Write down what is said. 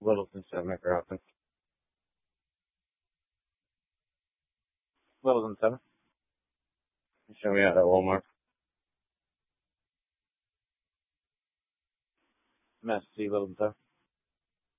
Littleton 7 McRotham. Littleton 7. Show me out at Walmart. Mass C, Littleton 7.